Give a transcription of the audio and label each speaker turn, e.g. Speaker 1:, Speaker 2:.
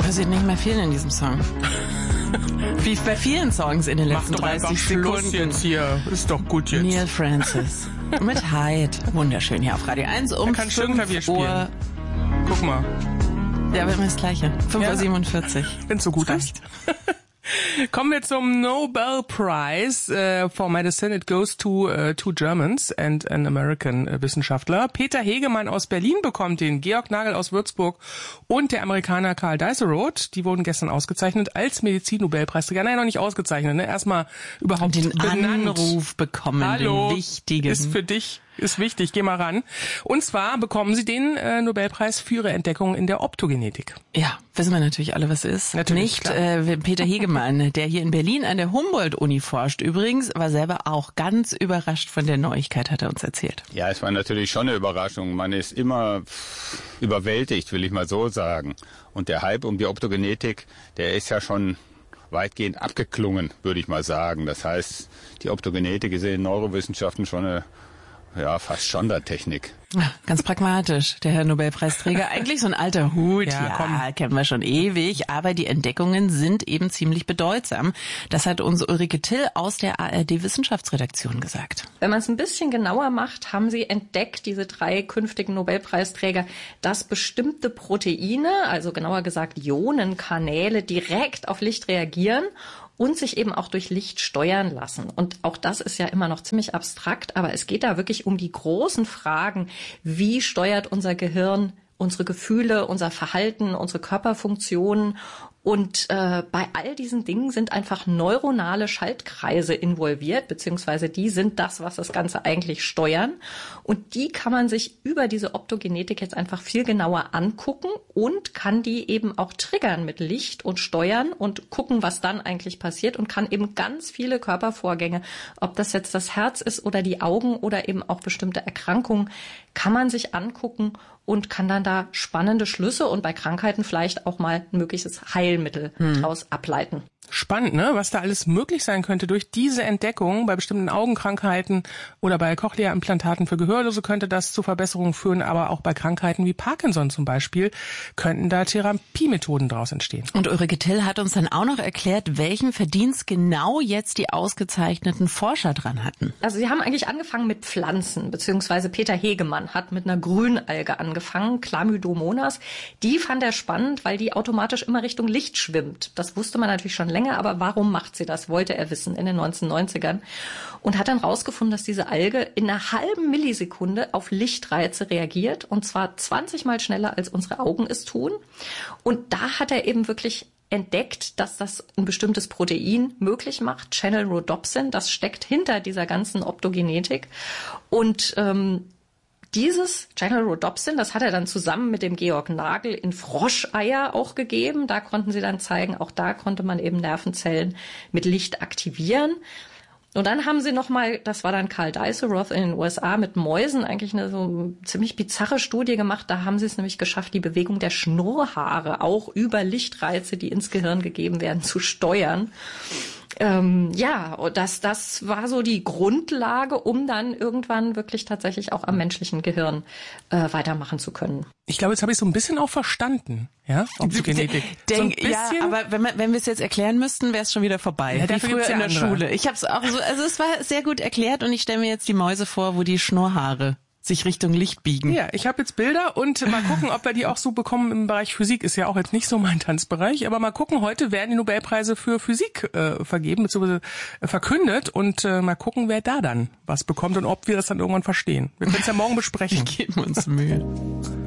Speaker 1: passiert nicht mehr viel in diesem Song. Wie bei vielen Songs in den letzten 30 Sekunden.
Speaker 2: Jetzt hier. Ist doch gut jetzt.
Speaker 1: Neil Francis mit Hyde. Wunderschön hier auf Radio 1 um 5 Uhr.
Speaker 2: Guck mal.
Speaker 1: Ja, aber immer das Gleiche. 5:47 Uhr.
Speaker 2: Wenn's so gut ist. Kommen wir zum Nobel Prize for Medicine. It goes to two Germans and an American Wissenschaftler. Peter Hegemann aus Berlin bekommt den, Georg Nagel aus Würzburg und der Amerikaner Karl Deiseroth. Die wurden gestern ausgezeichnet als Medizin-Nobelpreisträger. Nein, noch nicht ausgezeichnet, ne? Erstmal überhaupt
Speaker 1: den
Speaker 2: benannt.
Speaker 1: Anruf bekommen,
Speaker 2: Hallo,
Speaker 1: den wichtigen.
Speaker 2: ist für dich. Ist wichtig, geh mal ran. Und zwar bekommen sie den Nobelpreis für ihre Entdeckung in der Optogenetik.
Speaker 1: Ja, wissen wir natürlich alle, was ist.
Speaker 2: Natürlich,
Speaker 1: nicht Peter Hegemann, der hier in Berlin an der Humboldt-Uni forscht. Übrigens war selber auch ganz überrascht von der Neuigkeit, hat er uns erzählt.
Speaker 3: Ja, es war natürlich schon eine Überraschung. Man ist immer überwältigt, will ich mal so sagen. Und der Hype um die Optogenetik, der ist ja schon weitgehend abgeklungen, würde ich mal sagen. Das heißt, die Optogenetik ist in den Neurowissenschaften schon eine fast Sondertechnik.
Speaker 1: Ganz pragmatisch, der Herr Nobelpreisträger. Eigentlich so ein alter Hut, kennen wir schon ewig, aber die Entdeckungen sind eben ziemlich bedeutsam. Das hat uns Ulrike Till aus der ARD-Wissenschaftsredaktion gesagt.
Speaker 4: Wenn man es ein bisschen genauer macht, haben sie entdeckt, diese 3 künftigen Nobelpreisträger, dass bestimmte Proteine, also genauer gesagt Ionenkanäle, direkt auf Licht reagieren und sich eben auch durch Licht steuern lassen. Und auch das ist ja immer noch ziemlich abstrakt, aber es geht da wirklich um die großen Fragen, wie steuert unser Gehirn unsere Gefühle, unser Verhalten, unsere Körperfunktionen. Und bei all diesen Dingen sind einfach neuronale Schaltkreise involviert, beziehungsweise die sind das, was das Ganze eigentlich steuern. Und die kann man sich über diese Optogenetik jetzt einfach viel genauer angucken und kann die eben auch triggern mit Licht und steuern und gucken, was dann eigentlich passiert und kann eben ganz viele Körpervorgänge, ob das jetzt das Herz ist oder die Augen oder eben auch bestimmte Erkrankungen, kann man sich angucken und kann dann da spannende Schlüsse und bei Krankheiten vielleicht auch mal ein mögliches Heilmittel daraus ableiten.
Speaker 2: Spannend, ne? Was da alles möglich sein könnte durch diese Entdeckung. Bei bestimmten Augenkrankheiten oder bei Cochlea-Implantaten für Gehörlose könnte das zu Verbesserungen führen, aber auch bei Krankheiten wie Parkinson zum Beispiel könnten da Therapiemethoden daraus entstehen.
Speaker 1: Und Ulrike Till hat uns dann auch noch erklärt, welchen Verdienst genau jetzt die ausgezeichneten Forscher dran hatten.
Speaker 4: Also sie haben eigentlich angefangen mit Pflanzen, beziehungsweise Peter Hegemann hat mit einer Grünalge angefangen, Chlamydomonas. Die fand er spannend, weil die automatisch immer Richtung Licht schwimmt. Das wusste man natürlich schon länger, aber warum macht sie das, wollte er wissen in den 1990ern. Und hat dann rausgefunden, dass diese Alge in einer halben Millisekunde auf Lichtreize reagiert, und zwar 20 Mal schneller, als unsere Augen es tun. Und da hat er eben wirklich entdeckt, dass das ein bestimmtes Protein möglich macht, Channel-Rhodopsin, das steckt hinter dieser ganzen Optogenetik. Und dieses Channel-Rhodopsin, das hat er dann zusammen mit dem Georg Nagel in Froscheier auch gegeben. Da konnten sie dann zeigen, auch da konnte man eben Nervenzellen mit Licht aktivieren. Und dann haben sie nochmal, das war dann Karl Deiseroth in den USA, mit Mäusen eigentlich eine so ziemlich bizarre Studie gemacht. Da haben sie es nämlich geschafft, die Bewegung der Schnurrhaare auch über Lichtreize, die ins Gehirn gegeben werden, zu steuern. Das war so die Grundlage, um dann irgendwann wirklich tatsächlich auch am menschlichen Gehirn weitermachen zu können.
Speaker 2: Ich glaube, jetzt habe ich so ein bisschen auch verstanden, ja, Optogenetik. So ein bisschen.
Speaker 1: Ja, aber wenn wir es jetzt erklären müssten, wäre es schon wieder vorbei.
Speaker 2: Ja,
Speaker 1: wie früher in der Schule. Ich habe es auch so, also es war sehr gut erklärt und ich stelle mir jetzt die Mäuse vor, wo die Schnurrhaare sich Richtung Licht biegen.
Speaker 2: Ja, ich habe jetzt Bilder und mal gucken, ob wir die auch so bekommen im Bereich Physik. Ist ja auch jetzt nicht so mein Tanzbereich, aber mal gucken, heute werden die Nobelpreise für Physik vergeben bzw. verkündet und mal gucken, wer da dann was bekommt und ob wir das dann irgendwann verstehen. Wir können es ja morgen besprechen.
Speaker 1: Wir geben uns Mühe.